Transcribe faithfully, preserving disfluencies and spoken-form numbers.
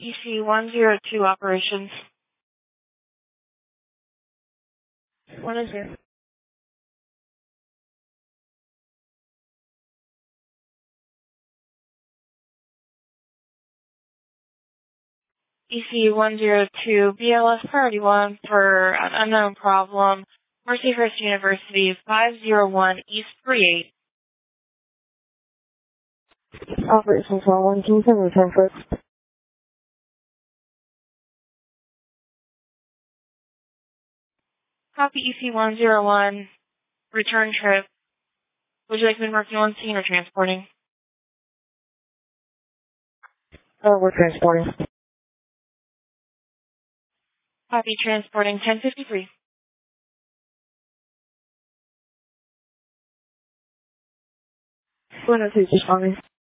E C one zero two operations. What is it? E C one zero two B L S priority one for an unknown problem. Mercyhurst University five zero one East three eight. Operations one one two seven, return first. Copy E C one zero one. Return trip. Would you like me working on scene or transporting? Uh, we're transporting. Copy transporting ten fifty-three. one oh two, responding.